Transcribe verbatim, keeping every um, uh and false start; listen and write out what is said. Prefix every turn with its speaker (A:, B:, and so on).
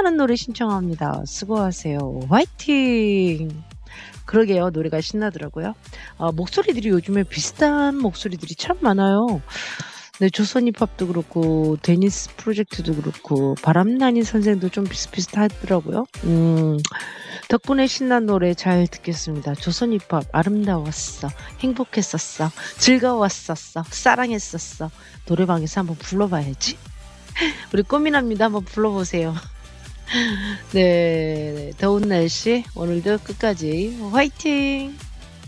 A: 신나는 노래 신청합니다. 수고하세요. 화이팅! 그러게요. 노래가 신나더라고요. 아, 목소리들이 요즘에 비슷한 목소리들이 참 많아요. 네, 조선 힙합도 그렇고 데니스 프로젝트도 그렇고 바람나니 선생도 좀 비슷비슷하더라고요. 음, 덕분에 신난 노래 잘 듣겠습니다. 조선 힙합 아름다웠어, 행복했었어, 즐거웠었어, 사랑했었어. 노래방에서 한번 불러봐야지. 우리 꽃미남입니다. 한번 불러보세요. 네, 더운 날씨 오늘도 끝까지 화이팅!